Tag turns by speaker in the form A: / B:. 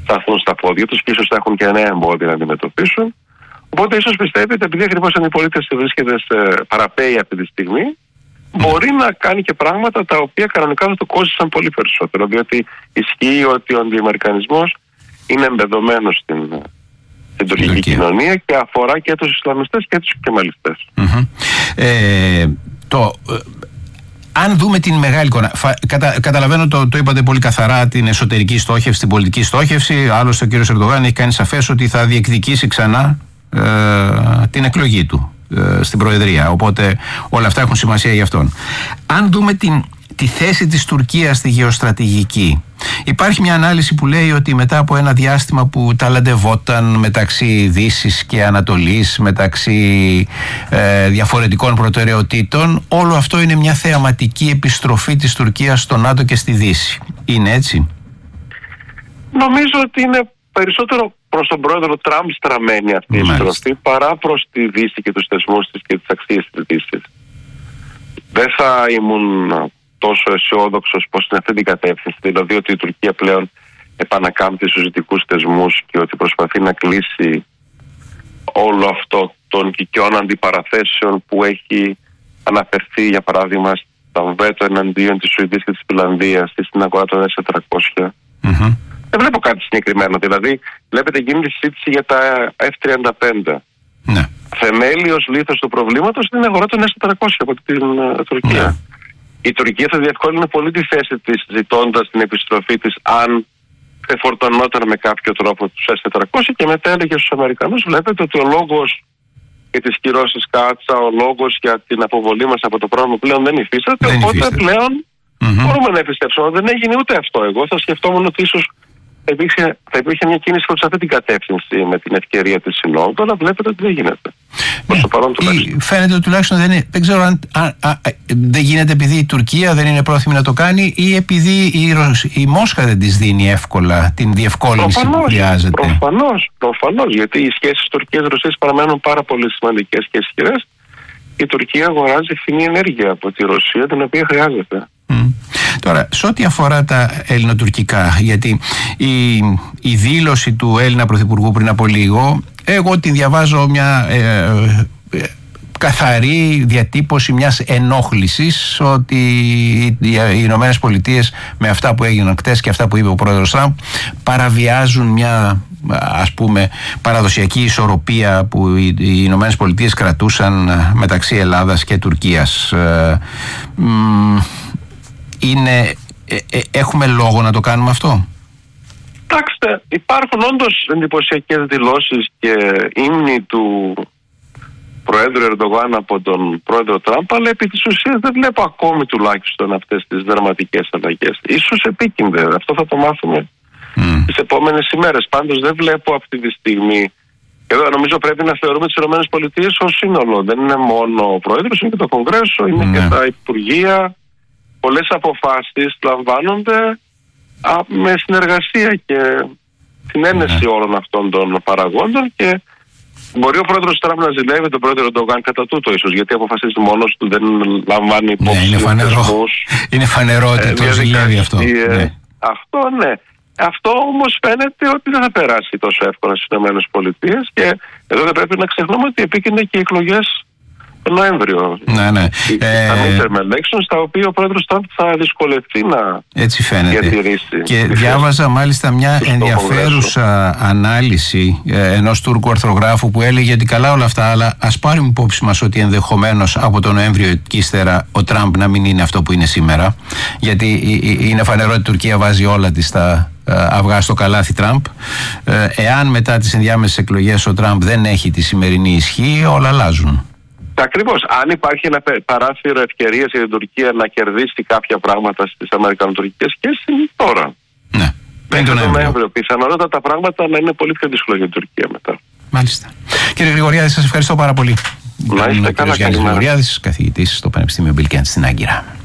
A: σταθούν στα πόδια τους και ίσως θα έχουν και νέα εμπόδια να αντιμετωπίσουν. Οπότε ίσως πιστεύει ότι επειδή ακριβώς η αντιπολίτευση βρίσκεται σε παραπέη αυτή τη στιγμή, μπορεί να κάνει και πράγματα τα οποία κανονικά θα του κόστησαν πολύ περισσότερο. Διότι ισχύει ότι ο αντιαμερικανισμός είναι εμπεδωμένος στην τουρκική κοινωνία και αφορά και τους Ισλαμιστές και τους κεμαλιστές.
B: Αν δούμε την μεγάλη εικόνα, καταλαβαίνω, το είπατε πολύ καθαρά, την εσωτερική στόχευση, την πολιτική στόχευση. Άλλωστε ο κ. Ερντογάν έχει κάνει σαφές ότι θα διεκδικήσει ξανά την εκλογή του στην Προεδρία. Οπότε όλα αυτά έχουν σημασία για αυτόν. Αν δούμε τη θέση της Τουρκίας στη γεωστρατηγική, υπάρχει μια ανάλυση που λέει ότι μετά από ένα διάστημα που ταλαντευόταν μεταξύ Δύσης και Ανατολής, μεταξύ διαφορετικών προτεραιοτήτων, όλο αυτό είναι μια θεαματική επιστροφή της Τουρκίας στο ΝΑΤΟ και στη Δύση. Είναι έτσι?
A: Νομίζω ότι είναι περισσότερο προς τον πρόεδρο Τραμπ στραμμένη αυτή η επιστροφή παρά προς τη Δύση και τους θεσμούς της και τις αξίες της Δύσης. Δεν θα ήμουν τόσο αισιόδοξος πως είναι αυτή την κατεύθυνση, δηλαδή ότι η Τουρκία πλέον επανακάμπτει στους δυτικούς θεσμούς και ότι προσπαθεί να κλείσει όλο αυτό των οικειών αντιπαραθέσεων που έχει αναφερθεί, για παράδειγμα, στα βέτο εναντίον της Σουηδίας και της Φινλανδίας στην αγορά των S-400. Δεν βλέπω κάτι συγκεκριμένο. Δηλαδή, βλέπετε γίνεται συζήτηση για τα F-35.
B: Ναι.
A: Θεμέλιος λίθος του προβλήματος είναι η αγορά των S-400 από την Τουρκία. Ναι. Η Τουρκία θα διευκόλυνε πολύ τη θέση της ζητώντας την επιστροφή της αν εφορτωνόταν με κάποιο τρόπο τους S-400 και μετά έλεγε στους Αμερικανούς: βλέπετε ότι ο λόγος για τις κυρώσεις Κάτσα, ο λόγος για την αποβολή μας από το πρόγραμμα πλέον δεν υφίσταται. Οπότε πλέον μπορούμε να επιστρέψουμε. Δεν έγινε ούτε αυτό. Εγώ θα σκεφτόμουν ότι ίσως θα υπήρχε μια κίνηση προς αυτή την κατεύθυνση με την ευκαιρία της Συνόδου, αλλά βλέπετε ότι δεν γίνεται. Προς το παρόν τουλάχιστον.
B: Φαίνεται ότι τουλάχιστον δεν ξέρω αν δεν γίνεται επειδή η Τουρκία δεν είναι πρόθυμη να το κάνει ή επειδή η Μόσχα δεν της δίνει εύκολα την διευκόλυνση που χρειάζεται.
A: Προφανώς, γιατί οι σχέσεις Τουρκίας-Ρωσίας παραμένουν πάρα πολύ σημαντικές και ισχυρές. Η Τουρκία αγοράζει φθηνή ενέργεια από τη Ρωσία, την οποία χρειάζεται.
B: Τώρα, σε ό,τι αφορά τα ελληνοτουρκικά, γιατί η δήλωση του Έλληνα Πρωθυπουργού πριν από λίγο, εγώ τη διαβάζω μια καθαρή διατύπωση μιας ενόχλησης ότι οι Ηνωμένες Πολιτείες με αυτά που έγιναν χτες και αυτά που είπε ο πρόεδρος Τραμπ παραβιάζουν μια, ας πούμε, παραδοσιακή ισορροπία που οι Ηνωμένες Πολιτείες κρατούσαν μεταξύ Ελλάδας και Τουρκίας. Έχουμε λόγο να το κάνουμε αυτό?
A: Κοιτάξτε, υπάρχουν όντως εντυπωσιακές δηλώσεις και ύμνοι του Προέδρου Ερντογάν από τον Πρόεδρο Τραμπ, αλλά επί της ουσίας δεν βλέπω ακόμη τουλάχιστον αυτές τις δραματικές αλλαγές. Ίσως επίκυνται, αυτό θα το μάθουμε τις επόμενες ημέρες. Πάντως δεν βλέπω αυτή τη στιγμή. Εδώ νομίζω πρέπει να θεωρούμε τις ΗΠΑ ως σύνολο. Δεν είναι μόνο ο Πρόεδρος, είναι και το Κογκρέσο, είναι και τα Υπουργεία. Πολλές αποφάσεις λαμβάνονται με συνεργασία και συνένεση όλων αυτών των παραγόντων και μπορεί ο πρόεδρος Τραμπ να ζηλεύει τον πρόεδρο Ερντογάν κατά τούτο ίσως, γιατί αποφασίζει μόνος του, δεν λαμβάνει υπόψη.
B: Είναι φανερό ότι το ζηλεύει αυτό.
A: Αυτό ναι. Αυτό όμως φαίνεται ότι δεν θα περάσει τόσο εύκολα στις ΗΠΑ και εδώ δεν πρέπει να ξεχνούμε ότι επίκυνται και οι εκλογές τον Νοέμβριο.
B: Ναι.
A: Τα midterm elections, τα οποία ο πρόεδρος Τραμπ θα δυσκολευτεί να διατηρήσει.
B: Και διάβαζα μάλιστα μια ενδιαφέρουσα ανάλυση ενός Τούρκου αρθρογράφου που έλεγε ότι καλά όλα αυτά, αλλά ας πάρουμε υπόψη μας ότι ενδεχομένως από τον Νοέμβριο και ύστερα ο Τραμπ να μην είναι αυτό που είναι σήμερα. Γιατί είναι φανερό ότι η Τουρκία βάζει όλα της τα αυγά στο καλάθι Τραμπ. Εάν μετά τις ενδιάμεσες εκλογές ο Τραμπ δεν έχει τη σημερινή ισχύ, όλα αλλάζουν.
A: Ακριβώς. Αν υπάρχει ένα παράθυρο ευκαιρίας για την Τουρκία να κερδίσει κάποια πράγματα στις αμερικανοτουρκικές σχέσεις, είναι τώρα.
B: Ναι.
A: Μέχρι τον Νοέμβριο. Πιθανότατα τα πράγματα να είναι πολύ πιο δύσκολα για την Τουρκία μετά.
B: Μάλιστα. Κύριε Γρηγοριάδη, σας ευχαριστώ πάρα πολύ.
A: Να είστε καλά.
B: Γιάννης Γρηγοριάδης, καθηγητής στο Πανεπιστήμιο Μπιλκέντ στην Άγκυρα.